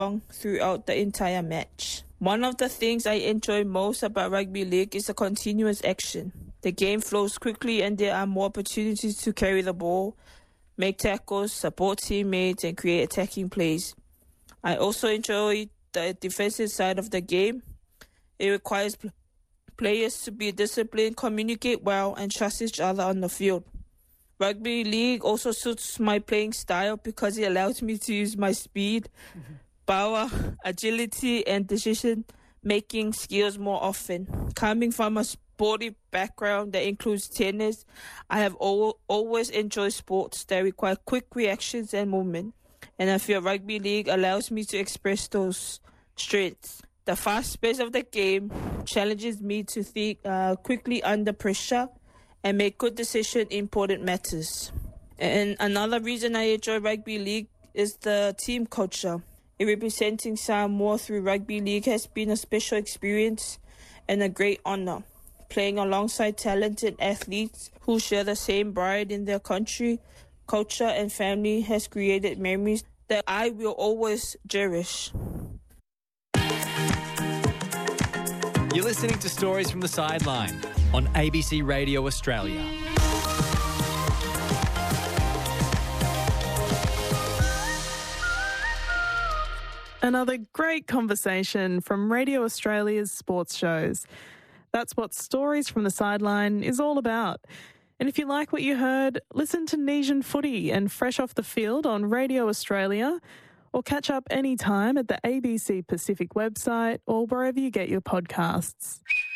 throughout the entire match. One of the things I enjoy most about rugby league is the continuous action. The game flows quickly and there are more opportunities to carry the ball, make tackles, support teammates, and create attacking plays. I also enjoy the defensive side of the game. It requires players to be disciplined, communicate well, and trust each other on the field. Rugby league also suits my playing style because it allows me to use my speed, power, agility, and decision-making skills more often. Coming from a sporty background that includes tennis, I have always enjoyed sports that require quick reactions and movement, and I feel rugby league allows me to express those strengths. The fast pace of the game challenges me to think quickly under pressure and make good decisions in important matters. And another reason I enjoy rugby league is the team culture. Representing Samoa through rugby league has been a special experience and a great honor. Playing alongside talented athletes who share the same pride in their country, culture, and family has created memories that I will always cherish. You're listening to Stories from the Sideline on ABC Radio Australia. Another great conversation from Radio Australia's sports shows. That's what Stories from the Sideline is all about. And if you like what you heard, listen to Nesian Footy and Fresh Off the Field on Radio Australia, or catch up anytime at the ABC Pacific website or wherever you get your podcasts.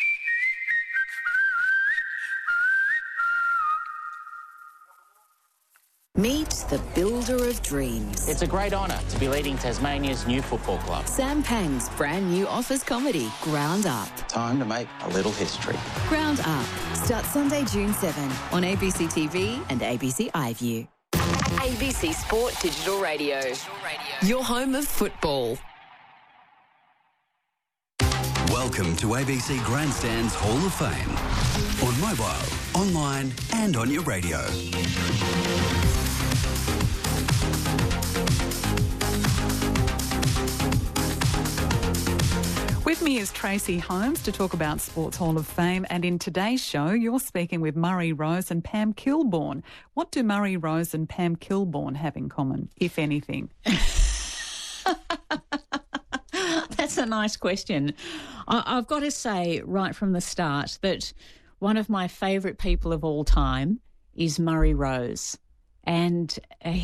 Meet the builder of dreams. It's a great honour to be leading Tasmania's new football club. Sam Pang's brand new office comedy, Ground Up. Time to make a little history. Ground Up starts Sunday, June 7 on ABC TV and ABC iView. ABC Sport Digital Radio. Your home of football. Welcome to ABC Grandstand's Hall of Fame. On mobile, online and on your radio. With me is Tracy Holmes to talk about Sports Hall of Fame, and in today's show you're speaking with Murray Rose and Pam Kilbourne. What do Murray Rose and Pam Kilbourne have in common, if anything? That's a nice question. I've got to say right from the start that one of my favourite people of all time is Murray Rose, and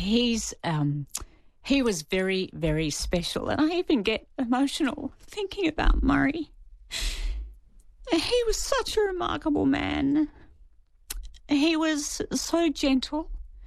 he was very, very special, and I even get emotional thinking about Murray. He was such a remarkable man. He was so gentle.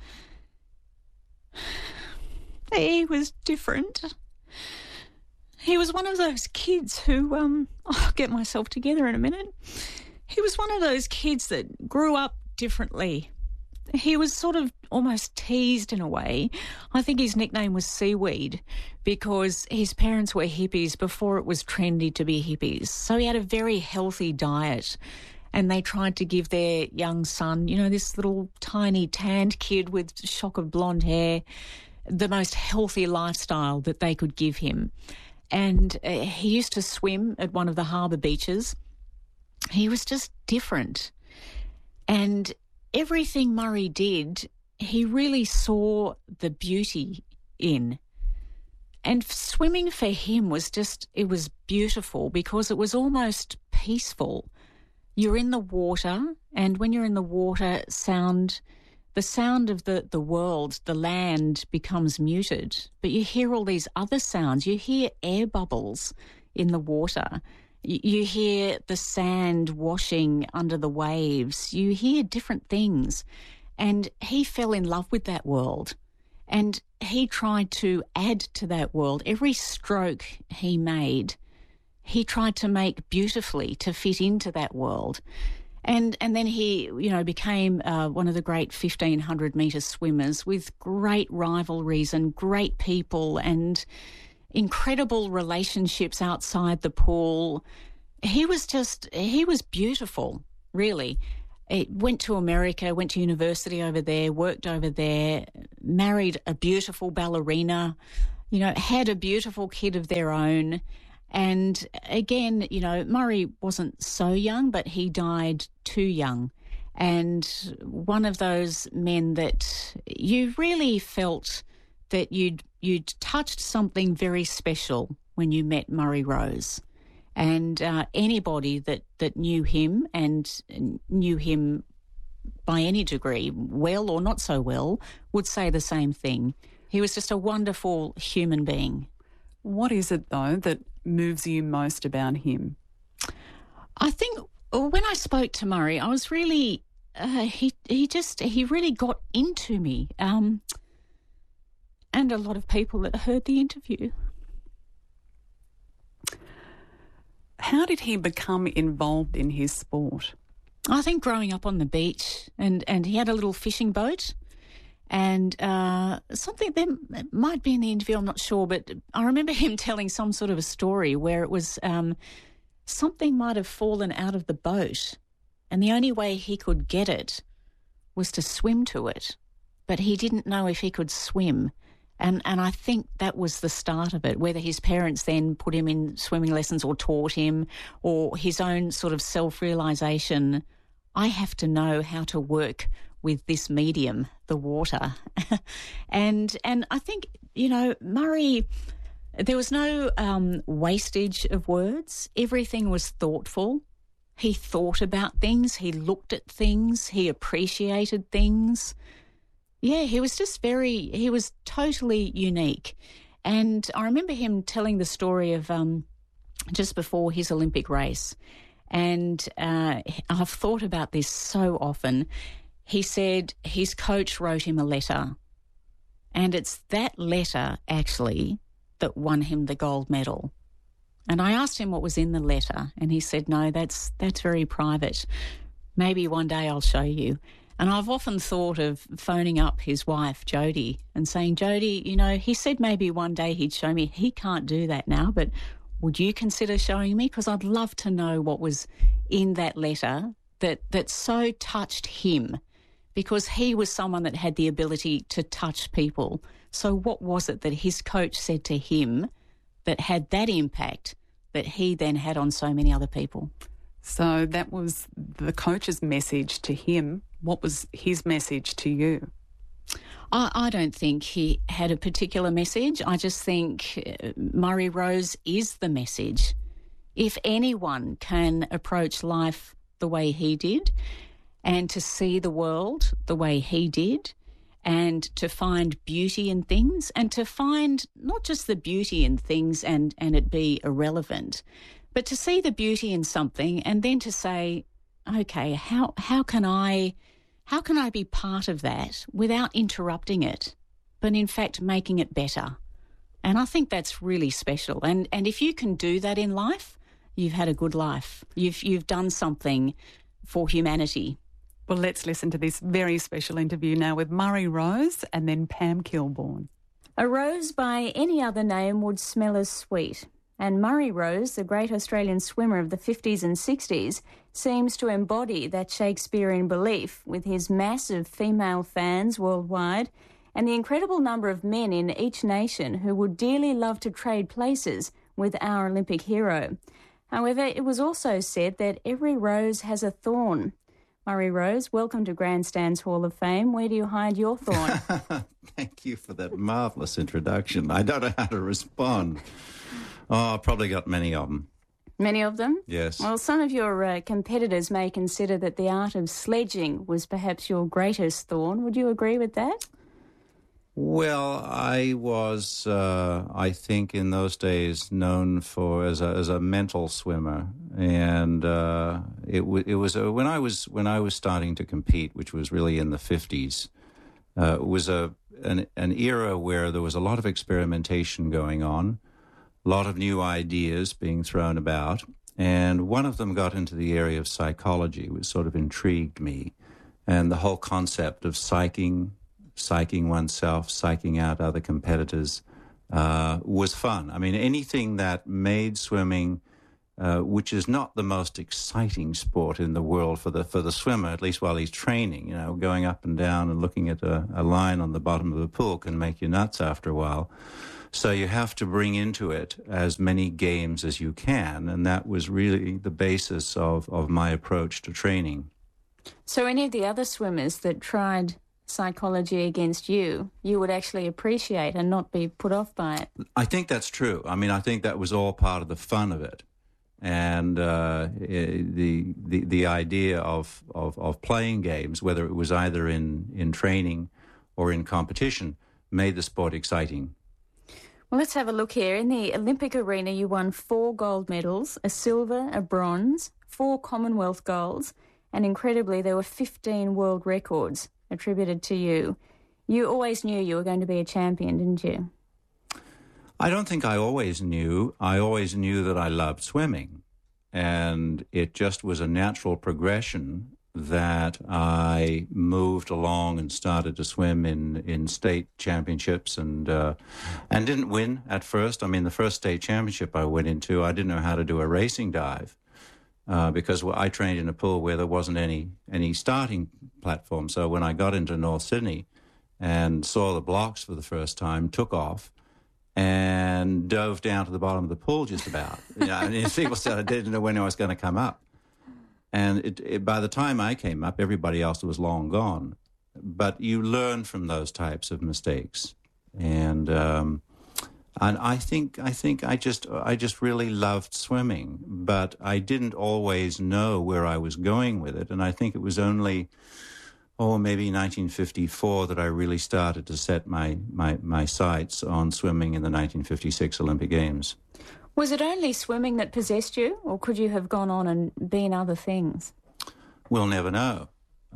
He was different. He was one of those kids who, I'll get myself together in a minute. He was one of those kids that grew up differently. He was sort of almost teased in a way. I think his nickname was Seaweed because his parents were hippies before it was trendy to be hippies. So he had a very healthy diet, and they tried to give their young son, you know, this little tiny tanned kid with a shock of blonde hair, the most healthy lifestyle that they could give him. And he used to swim at one of the harbour beaches. He was just different. And everything Murray did, he really saw the beauty in. And swimming for him was just, it was beautiful because it was almost peaceful. You're in the water, and when you're in the water, the sound of the world, the land becomes muted. But you hear all these other sounds. You hear air bubbles in the water. You hear the sand washing under the waves. You hear different things. And he fell in love with that world. And he tried to add to that world. Every stroke he made, he tried to make beautifully to fit into that world. And then he, you know, became one of the great 1,500-metre swimmers with great rivalries and great people and incredible relationships outside the pool. He was beautiful, really. Went to America, went to university over there, worked over there, married a beautiful ballerina, had a beautiful kid of their own. And again, Murray wasn't so young, but he died too young. And one of those men that you really felt that you'd touched something very special when you met Murray Rose. And anybody that knew him and knew him by any degree, well or not so well, would say the same thing. He was just a wonderful human being. What is it, though, that moves you most about him? I think when I spoke to Murray, I was really, he really got into me, and a lot of people that heard the interview. How did he become involved in his sport? I think growing up on the beach, and he had a little fishing boat, and something that might be in the interview, I'm not sure, but I remember him telling some sort of a story where it was something might have fallen out of the boat, and the only way he could get it was to swim to it, but he didn't know if he could swim. And I think that was the start of it, whether his parents then put him in swimming lessons or taught him, or his own sort of self-realisation, I have to know how to work with this medium, the water. and I think, Murray, there was no wastage of words. Everything was thoughtful. He thought about things. He looked at things. He appreciated things. Yeah, he was totally unique. And I remember him telling the story of just before his Olympic race. And I've thought about this so often. He said his coach wrote him a letter. And it's that letter, actually, that won him the gold medal. And I asked him what was in the letter. And he said, no, that's very private. Maybe one day I'll show you. And I've often thought of phoning up his wife, Jodie, and saying, Jodie, he said maybe one day he'd show me. He can't do that now, but would you consider showing me? Because I'd love to know what was in that letter that so touched him, because he was someone that had the ability to touch people. So what was it that his coach said to him that had that impact that he then had on so many other people? So that was the coach's message to him. What was his message to you? I don't think he had a particular message. I just think Murray Rose is the message. If anyone can approach life the way he did, and to see the world the way he did, and to find beauty in things, and to find not just the beauty in things and it be irrelevant, but to see the beauty in something and then to say, okay, how can I be part of that without interrupting it, but in fact making it better? And I think that's really special. And if you can do that in life, you've had a good life. You've done something for humanity. Well, let's listen to this very special interview now with Murray Rose and then Pam Kilborn. A rose by any other name would smell as sweet. And Murray Rose, the great Australian swimmer of the 50s and 60s, seems to embody that Shakespearean belief with his massive female fans worldwide and the incredible number of men in each nation who would dearly love to trade places with our Olympic hero. However, it was also said that every rose has a thorn. Murray Rose, welcome to Grandstand's Hall of Fame. Where do you hide your thorn? Thank you for that marvellous introduction. I don't know how to respond. Oh, I've probably got many of them. Many of them? Yes. Well, some of your competitors may consider that the art of sledging was perhaps your greatest thorn. Would you agree with that? Well, I was, I think, in those days known as a mental swimmer, and it was when I was starting to compete, which was really in the 50s. It was an era where there was a lot of experimentation going on, a lot of new ideas being thrown about, and one of them got into the area of psychology, which sort of intrigued me, and the whole concept of psyching oneself, psyching out other competitors, was fun. I mean, anything that made swimming, which is not the most exciting sport in the world for the swimmer, at least while he's training, going up and down and looking at a line on the bottom of the pool can make you nuts after a while. So you have to bring into it as many games as you can, and that was really the basis of my approach to training. So any of the other swimmers that tried psychology against you, you would actually appreciate and not be put off by it? I think that's true. I mean, I think that was all part of the fun of it. And the idea of playing games, whether it was either in training or in competition, made the sport exciting. Well, let's have a look here. In the Olympic arena, you won 4 gold medals, a silver, a bronze, 4 Commonwealth golds, and incredibly, there were 15 world records attributed to you. You always knew you were going to be a champion, didn't you? I don't think I always knew. I always knew that I loved swimming, and it just was a natural progression that I moved along and started to swim in state championships and didn't win at first. I mean, the first state championship I went into, I didn't know how to do a racing dive because I trained in a pool where there wasn't any starting platform. So when I got into North Sydney and saw the blocks for the first time, took off and dove down to the bottom of the pool just about. And people said I didn't know when I was going to come up. And by the time I came up, everybody else was long gone. But you learn from those types of mistakes, and I think I just really loved swimming, but I didn't always know where I was going with it. And I think it was only, maybe 1954 that I really started to set my sights on swimming in the 1956 Olympic Games. Was it only swimming that possessed you, or could you have gone on and been other things? We'll never know.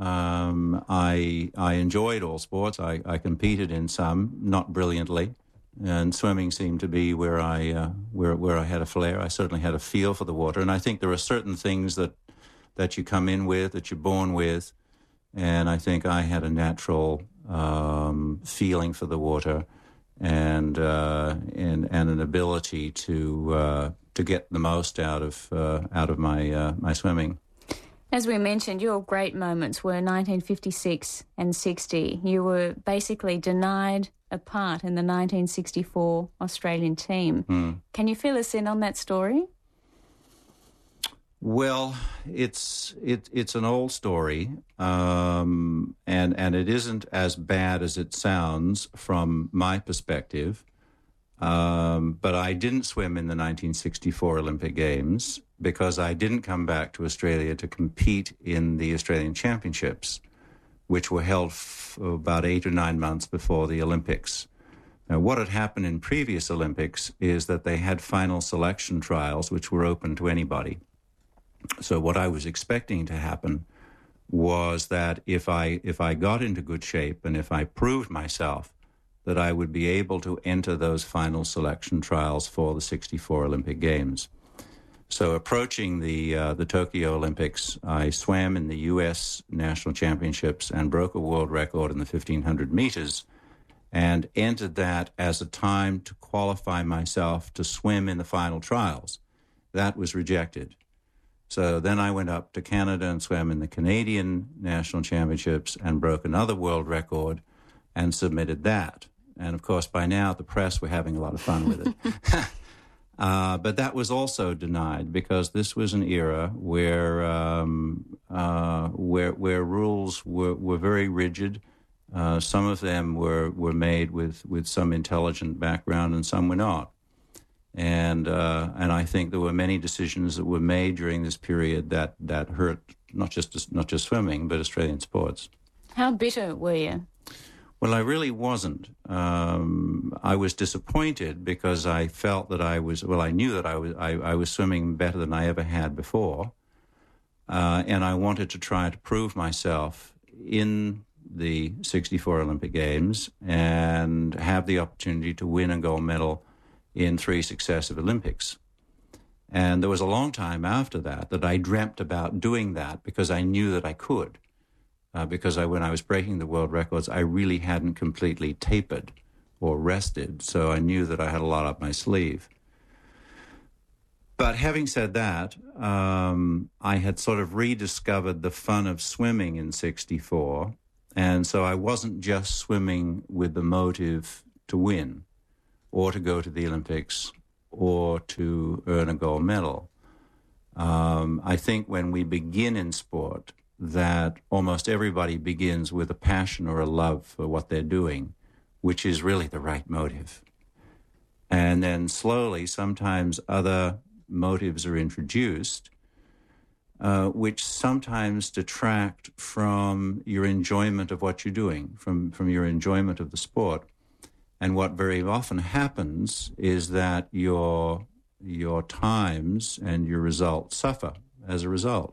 I enjoyed all sports. I competed in some, not brilliantly, and swimming seemed to be where I had a flair. I certainly had a feel for the water, and I think there are certain things that you come in with, that you're born with, and I think I had a natural feeling for the water. And an ability to get the most out of my swimming. As we mentioned, your great moments were 1956 and 60. You were basically denied a part in the 1964 Australian team. Can you fill us in on that story? Well, it's an old story, and it isn't as bad as it sounds from my perspective. But I didn't swim in the 1964 Olympic Games because I didn't come back to Australia to compete in the Australian Championships, which were held about 8 or 9 months before the Olympics. Now, what had happened in previous Olympics is that they had final selection trials, which were open to anybody. So what I was expecting to happen was that if I got into good shape and if I proved myself, that I would be able to enter those final selection trials for the 64 Olympic Games. So approaching the Tokyo Olympics, I swam in the U.S. National Championships and broke a world record in the 1,500 meters and entered that as a time to qualify myself to swim in the final trials. That was rejected. So then I went up to Canada and swam in the Canadian National Championships and broke another world record and submitted that. And, of course, by now the press were having a lot of fun with it. But that was also denied because this was an era where rules were very rigid. Some of them were made with some intelligent background and some were not. And I think there were many decisions that were made during this period that hurt not just swimming, but Australian sports. How bitter were you? Well, I really wasn't. I was disappointed because I felt that I knew that I was swimming better than I ever had before, and I wanted to try to prove myself in the 64 Olympic Games and have the opportunity to win a gold medal in 3 successive Olympics. And there was a long time after that I dreamt about doing that because I knew that I could. Because when I was breaking the world records, I really hadn't completely tapered or rested, so I knew that I had a lot up my sleeve. But having said that, I had sort of rediscovered the fun of swimming in 64, and so I wasn't just swimming with the motive to win. or to go to the Olympics, or to earn a gold medal. I think when we begin in sport, that almost everybody begins with a passion or a love for what they're doing, which is really the right motive. And then slowly, sometimes other motives are introduced, which sometimes detract from your enjoyment of what you're doing, from your enjoyment of the sport. And what very often happens is that your times and your results suffer as a result.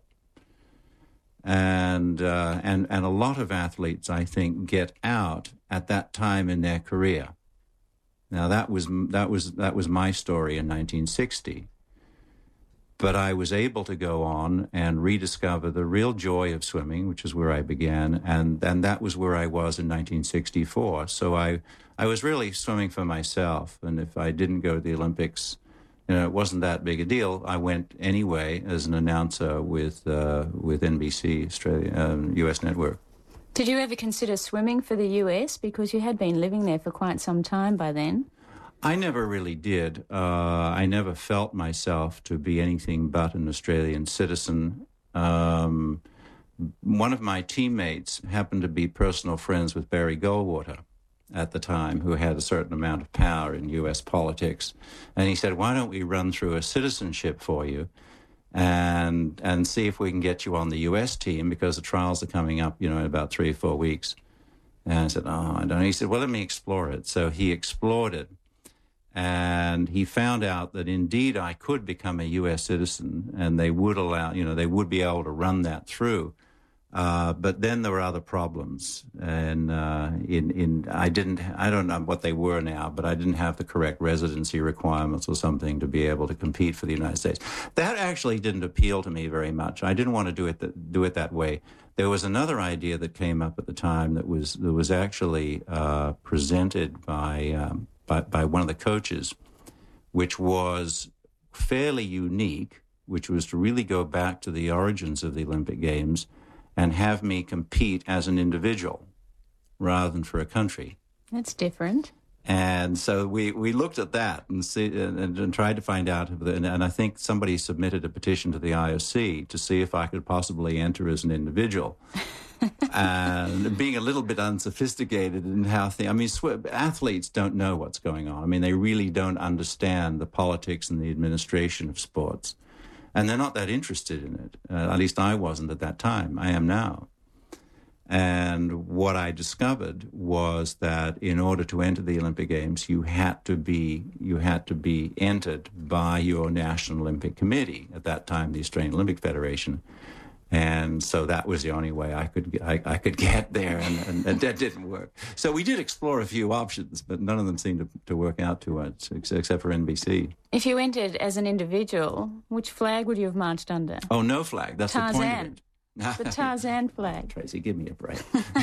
And a lot of athletes, I think, get out at that time in their career. Now that was my story in 1960. But I was able to go on and rediscover the real joy of swimming, which is where I began, and that was where I was in 1964. So I was really swimming for myself, and if I didn't go to the Olympics, it wasn't that big a deal. I went anyway as an announcer with NBC Australia, US network. Did you ever consider swimming for the US, because you had been living there for quite some time by then? I never really did. I never felt myself to be anything but an Australian citizen. One of my teammates happened to be personal friends with Barry Goldwater at the time, who had a certain amount of power in U.S. politics. And he said, why don't we run through a citizenship for you and see if we can get you on the U.S. team, because the trials are coming up, in about 3 or 4 weeks. And I said, I don't know. He said, well, let me explore it. So he explored it. And he found out that indeed I could become a U.S. citizen, and they would allow, they would be able to run that through. But then there were other problems, and I don't know what they were now, but I didn't have the correct residency requirements or something to be able to compete for the United States. That actually didn't appeal to me very much. I didn't want to do it that way. There was another idea that came up at the time that was actually presented by one of the coaches, which was fairly unique, which was to really go back to the origins of the Olympic Games and have me compete as an individual rather than for a country. That's different. And so we looked at that and tried to find out, and I think somebody submitted a petition to the IOC to see if I could possibly enter as an individual. And being a little bit unsophisticated in how athletes don't know what's going on. I mean, they really don't understand the politics and the administration of sports. And they're not that interested in it. At least I wasn't at that time. I am now. And what I discovered was that in order to enter the Olympic Games, you had to be entered by your National Olympic Committee, at that time the Australian Olympic Federation. And so that was the only way I could get there, and that didn't work. So we did explore a few options, but none of them seemed to work out too much, except for NBC. If you entered as an individual, which flag would you have marched under? Oh, no flag. That's Tarzan. The point of it. The Tarzan flag. Tracy, give me a break.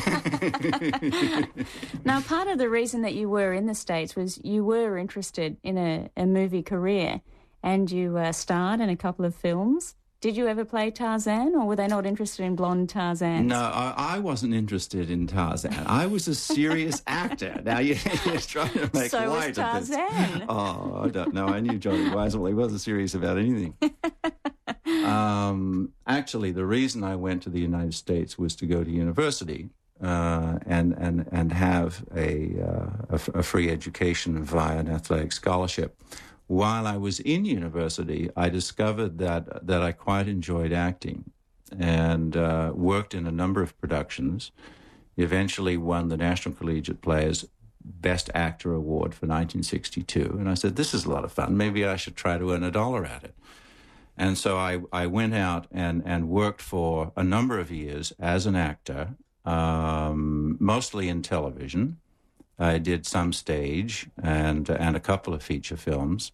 Now, part of the reason that you were in the States was you were interested in a movie career, and you starred in a couple of films. Did you ever play Tarzan, or were they not interested in blonde Tarzan? No, I wasn't interested in Tarzan. I was a serious actor. Now you're trying to make light of this. So was Tarzan. Oh, I don't know. I knew Johnny Weissmuller. He wasn't serious about anything. Actually, the reason I went to the United States was to go to university and have a free education via an athletic scholarship. While I was in university, I discovered that I quite enjoyed acting, and worked in a number of productions. Eventually won the National Collegiate Players Best Actor Award for 1962. And I said, this is a lot of fun. Maybe I should try to earn $1 at it. And so I went out and worked for a number of years as an actor, mostly in television. I did some stage and a couple of feature films.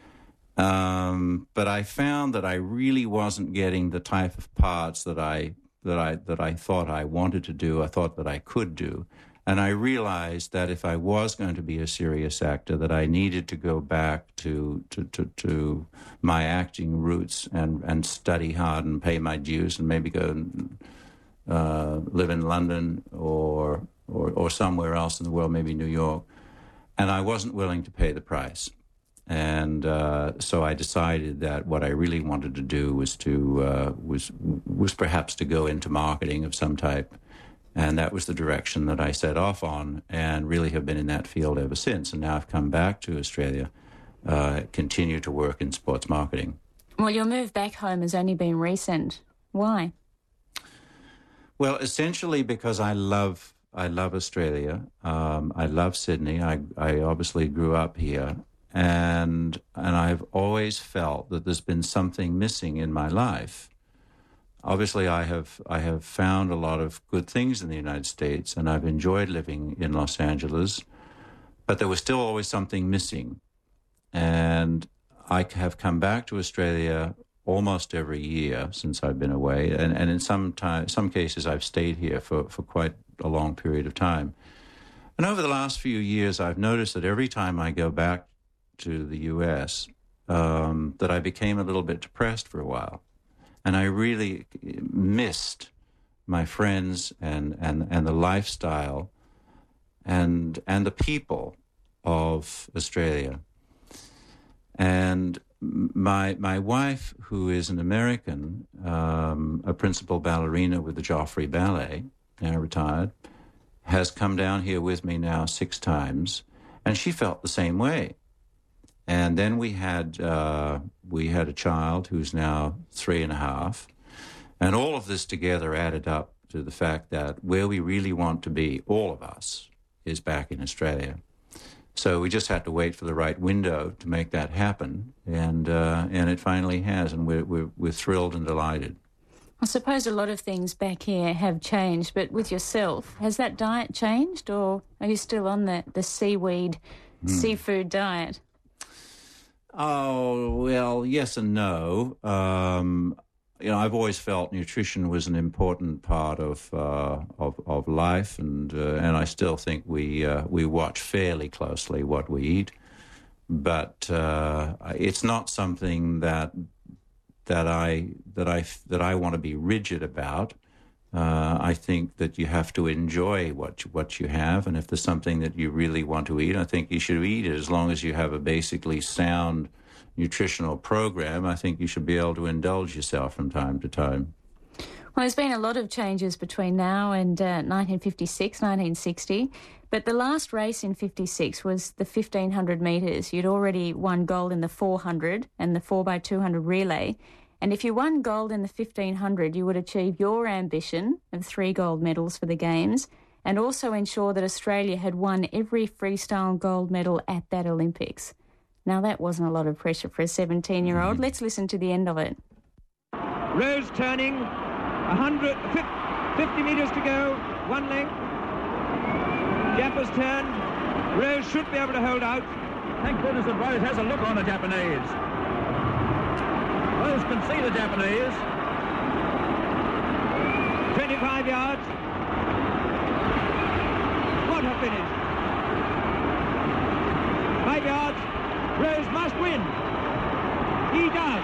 But I found that I really wasn't getting the type of parts that I thought I wanted to do, I thought that I could do. And I realized that if I was going to be a serious actor, that I needed to go back to my acting roots and study hard and pay my dues and maybe go and live in London or somewhere else in the world, maybe New York. And I wasn't willing to pay the price. And so I decided that what I really wanted to do was perhaps to go into marketing of some type. And that was the direction that I set off on, and really have been in that field ever since. And now I've come back to Australia, continue to work in sports marketing. Well, your move back home has only been recent. Why? Well, essentially because I love Australia. I love Sydney. I obviously grew up here. And I've always felt that there's been something missing in my life. Obviously, I have found a lot of good things in the United States, and I've enjoyed living in Los Angeles, but there was still always something missing. And I have come back to Australia almost every year since I've been away, and in some cases I've stayed here for quite a long period of time. And over the last few years, I've noticed that every time I go back to the U.S., that I became a little bit depressed for a while. And I really missed my friends and the lifestyle and the people of Australia. And my wife, who is an American, a principal ballerina with the Joffrey Ballet, now retired, has come down here with me now 6 times, and she felt the same way. And then we had a child who's now 3.5, and all of this together added up to the fact that where we really want to be, all of us, is back in Australia. So we just had to wait for the right window to make that happen, and it finally has, and we're thrilled and delighted. I suppose a lot of things back here have changed, but with yourself, has that diet changed, or are you still on the seaweed, seafood diet? Oh, well, yes and no. I've always felt nutrition was an important part of life, and I still think we watch fairly closely what we eat, but it's not something that I want to be rigid about. I think that you have to enjoy what you have, and if there's something that you really want to eat, I think you should eat it as long as you have a basically sound nutritional program. I think you should be able to indulge yourself from time to time. Well, there's been a lot of changes between now and 1956, 1960, but the last race in 56 was the 1,500 metres. You'd already won gold in the 400 and the 4x200 relay. And if you won gold in the 1,500, you would achieve your ambition of 3 gold medals for the Games and also ensure that Australia had won every freestyle gold medal at that Olympics. Now, that wasn't a lot of pressure for a 17-year-old. Let's listen to the end of it. Rose turning, 50 metres to go, 1 length. Jap has turned. Rose should be able to hold out. Thank goodness that Rose has a look on the Japanese. Rose can see the Japanese. 25 yards. What a finish. 5 yards. Rose must win. He does.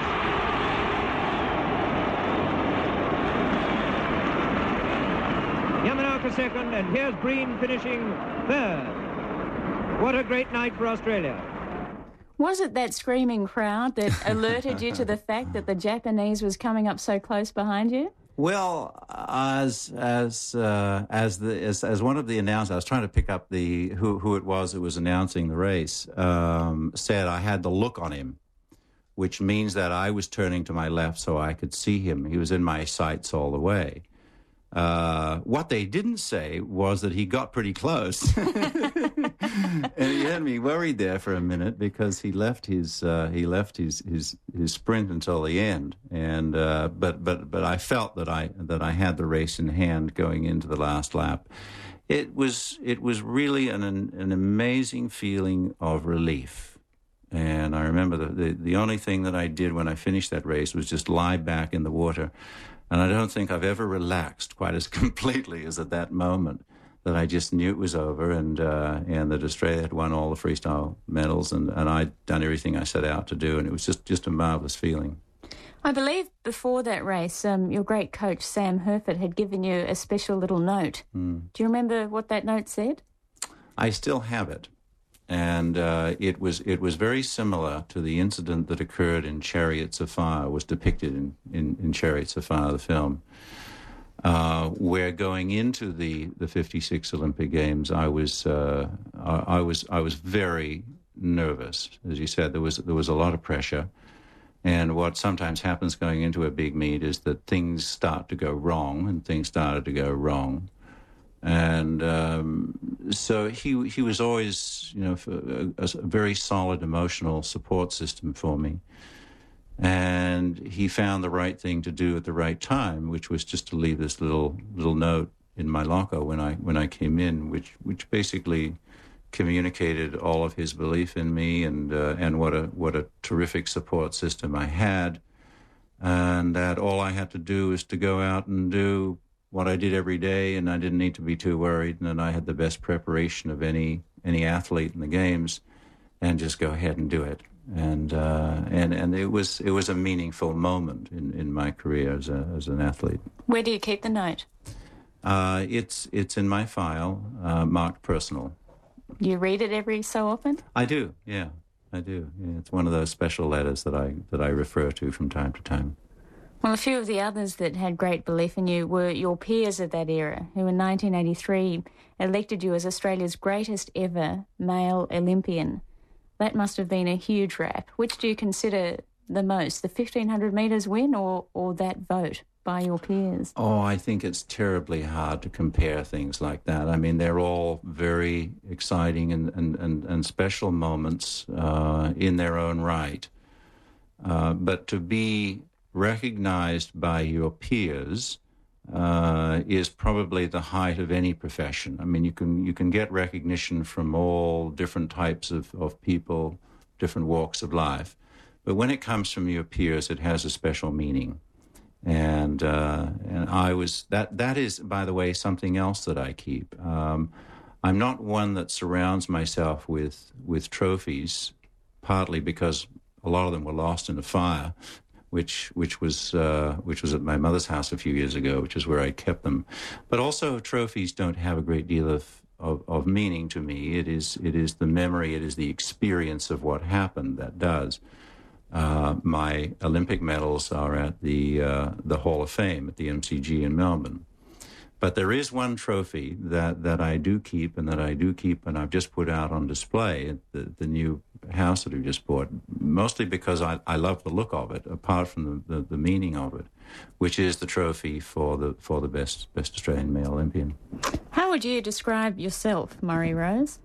Yamanaka second, and here's Breen finishing third. What a great night for Australia. Was it that screaming crowd that alerted you to the fact that the Japanese was coming up so close behind you? Well, as one of the announcers, I was trying to pick up who it was that was announcing the race, said I had the look on him, which means that I was turning to my left so I could see him. He was in my sights all the way. What they didn't say was that he got pretty close. And he had me worried there for a minute because he left his sprint until the end. And but I felt that I had the race in hand going into the last lap. It was really an amazing feeling of relief. And I remember the only thing that I did when I finished that race was just lie back in the water. And I don't think I've ever relaxed quite as completely as at that moment, that I just knew it was over and that Australia had won all the freestyle medals and I'd done everything I set out to do, and it was just a marvellous feeling. I believe before that race, your great coach, Sam Herford, had given you a special little note. Do you remember what that note said? I still have it. And it was very similar to the incident that occurred in Chariots of Fire, was depicted in Chariots of Fire, the film, where going into the 56 Olympic Games, I was very nervous. As you said, there was a lot of pressure. And what sometimes happens going into a big meet is that things start to go wrong, and things started to go wrong. And so he was always, a very solid emotional support system for me. And he found the right thing to do at the right time, which was just to leave this little note in my locker when I came in, which basically communicated all of his belief in me and what a terrific support system I had, and that all I had to do was to go out and do what I did every day, and I didn't need to be too worried, and that I had the best preparation of any athlete in the games, and just go ahead and do it. And it was a meaningful moment in my career as an athlete. Where do you keep the note? It's in my file, marked personal. You read it every so often? I do, yeah, I do. Yeah, it's one of those special letters that I refer to from time to time. Well, a few of the others that had great belief in you were your peers of that era, who in 1983 elected you as Australia's greatest ever male Olympian. That must have been a huge rap. Which do you consider the most, the 1,500 metres win or that vote by your peers? Oh, I think it's terribly hard to compare things like that. I mean, they're all very exciting and special moments in their own right. But to be recognized by your peers is probably the height of any profession. I mean, you can get recognition from all different types of people, different walks of life. But when it comes from your peers, it has a special meaning. And I was that is, by the way, something else that I keep. I'm not one that surrounds myself with trophies, partly because a lot of them were lost in a fire, which was at my mother's house a few years ago, which is where I kept them. But also, trophies don't have a great deal of meaning to me. It is the memory, it is the experience of what happened that does. My Olympic medals are at the Hall of Fame at the MCG in Melbourne. But there is one trophy that I do keep, and I've just put out on display at the new house that we just bought, mostly because I love the look of it, apart from the meaning of it, which is the trophy for the best Australian male Olympian. How would you describe yourself, Murray Rose?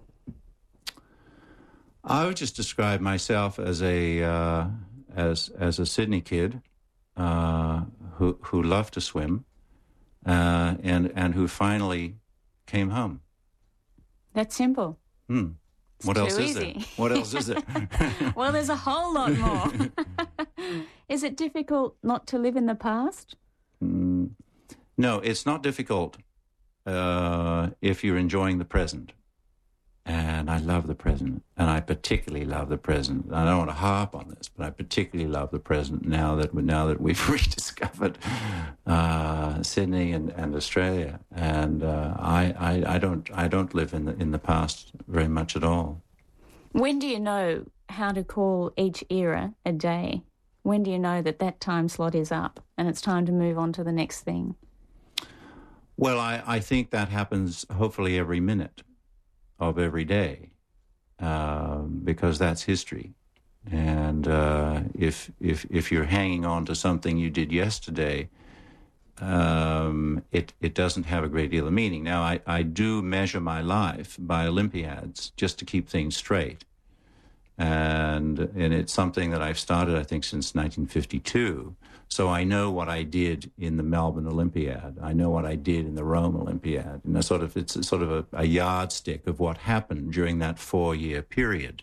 I would just describe myself as a Sydney kid who loved to swim and who finally came home. That's simple. What else is there? What else is there? Well, there's a whole lot more. Is it difficult not to live in the past? No, it's not difficult if you're enjoying the present. And I love the present, and I particularly love the present. I don't want to harp on this, but I particularly love the present now that we've rediscovered Sydney and Australia. And I don't live in the past very much at all. When do you know how to call each era a day? When do you know that time slot is up and it's time to move on to the next thing? Well, I think that happens hopefully every minute of every day, because that's history. And if you're hanging on to something you did yesterday, it doesn't have a great deal of meaning. Now, I do measure my life by Olympiads just to keep things straight. And it's something that I've started, I think, since 1952. So I know what I did in the Melbourne Olympiad. I know what I did in the Rome Olympiad. And it's sort of a yardstick of what happened during that 4-year period.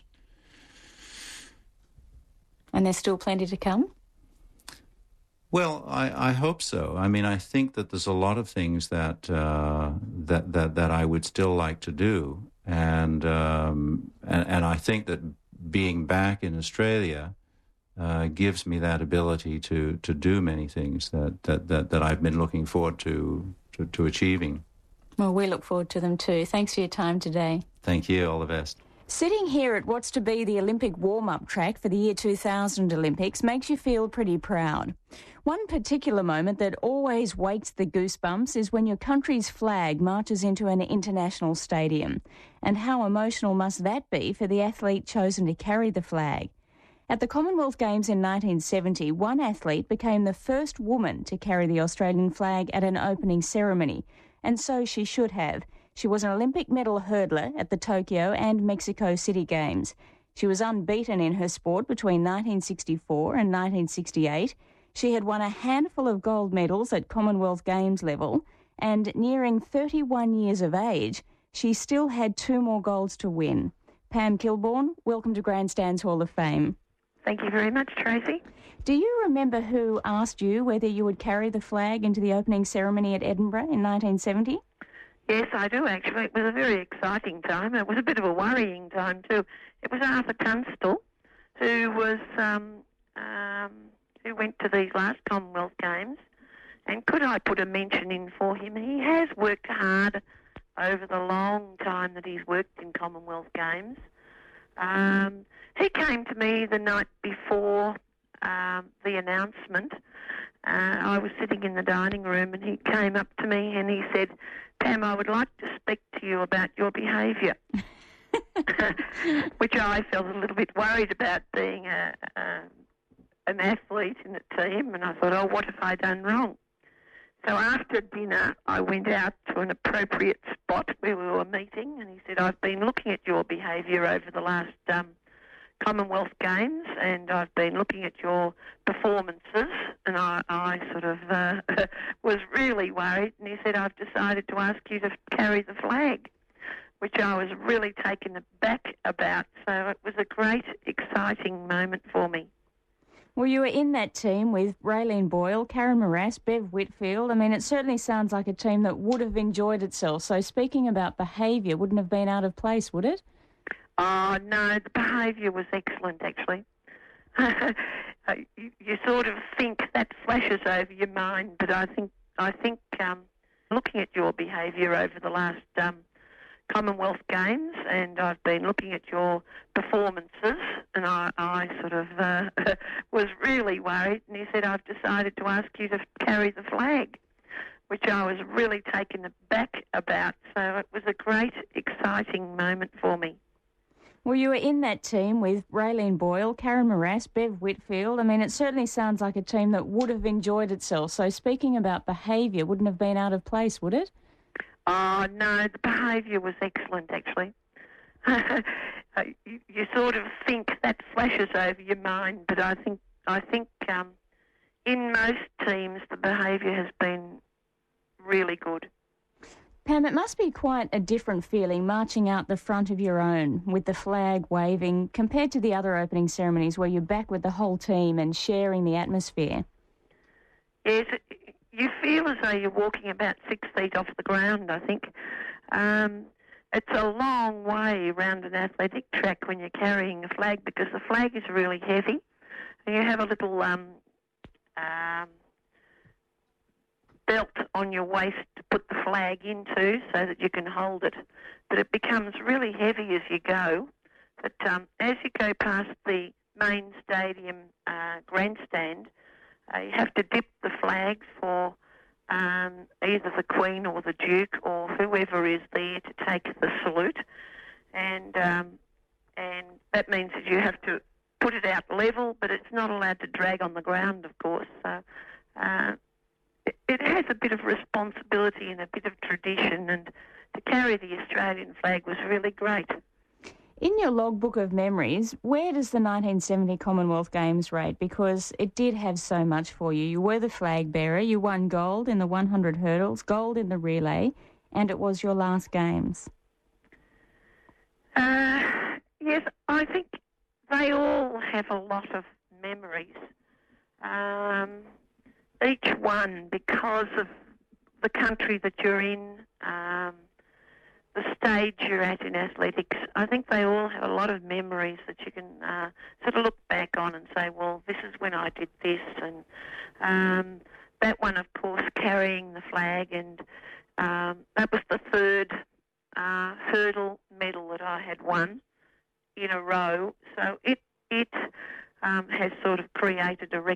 And there's still plenty to come? Well, I hope so. I mean, I think that there's a lot of things that I would still like to do. And I think that being back in Australia gives me that ability to do many things that I've been looking forward to achieving. Well, we look forward to them too. Thanks for your time today. Thank you. All the best. Sitting here at what's to be the Olympic warm-up track for the year 2000 Olympics makes you feel pretty proud. One particular moment that always wakes the goosebumps is when your country's flag marches into an international stadium. And how emotional must that be for the athlete chosen to carry the flag? At the Commonwealth Games in 1970, one athlete became the first woman to carry the Australian flag at an opening ceremony, and so she should have. She was an Olympic medal hurdler at the Tokyo and Mexico City Games. She was unbeaten in her sport between 1964 and 1968. She had won a handful of gold medals at Commonwealth Games level, and nearing 31 years of age, she still had 2 more golds to win. Pam Kilbourne, welcome to Grandstands Hall of Fame. Thank you very much, Tracy. Do you remember who asked you whether you would carry the flag into the opening ceremony at Edinburgh in 1970? Yes, I do, actually. It was a very exciting time. It was a bit of a worrying time, too. It was Arthur Tunstall, who was who went to these last Commonwealth Games. And could I put a mention in for him? He has worked hard over the long time that he's worked in Commonwealth Games. He came to me the night before the announcement. I was sitting in the dining room and he came up to me and he said, "Pam, I would like to speak to you about your behaviour," which I felt a little bit worried about, being an athlete in a team, and I thought, oh, what have I done wrong? So after dinner, I went out to an appropriate spot where we were meeting, and he said, "I've been looking at your behaviour over the last Commonwealth Games, and I've been looking at your performances," and I sort of was really worried, and he said, "I've decided to ask you to carry the flag," which I was really taken aback about. So it was a great, exciting moment for me. Well, you were in that team with Raylene Boyle, Karen Morass, Bev Whitfield. I mean, it certainly sounds like a team that would have enjoyed itself. So speaking about behaviour, wouldn't have been out of place, would it? Oh, no, the behaviour was excellent, actually. You sort of think that flashes over your mind, but I think looking at your behaviour over the last Commonwealth Games, and I've been looking at your performances, and I sort of was really worried, and he said, "I've decided to ask you to carry the flag," which I was really taken aback about. So it was a great, exciting moment for me. Well, you were in that team with Raylene Boyle, Karen Morass, Bev Whitfield. I mean, it certainly sounds like a team that would have enjoyed itself. So speaking about behaviour, wouldn't have been out of place, would it? Oh, no, the behaviour was excellent, actually. You sort of think that flashes over your mind, but I think in most teams the behaviour has been really good. Pam, it must be quite a different feeling marching out the front of your own with the flag waving compared to the other opening ceremonies where you're back with the whole team and sharing the atmosphere. Yes, you feel as though you're walking about 6 feet off the ground, I think. It's a long way around an athletic track when you're carrying a flag, because the flag is really heavy. And you have a little belt on your waist to put the flag into so that you can hold it. But it becomes really heavy as you go. But as you go past the main stadium grandstand, you have to dip the flag for either the Queen or the Duke or whoever is there to take the salute. And that means that you have to put it out level, but it's not allowed to drag on the ground, of course. So it has a bit of responsibility and a bit of tradition, and to carry the Australian flag was really great. In your logbook of memories, where does the 1970 Commonwealth Games rate? Because it did have so much for you. You were the flag bearer, you won gold in the 100 hurdles, gold in the relay, and it was your last Games. Yes, I think they all have a lot of memories. Each one, because of the country that you're in, the stage you're at in athletics, I think they all have a lot of memories that you can sort of look back on and say, well, this is when I did this, and that one, of course, carrying the flag, and that was the third hurdle medal that I had won, in a row. So it has sort of created a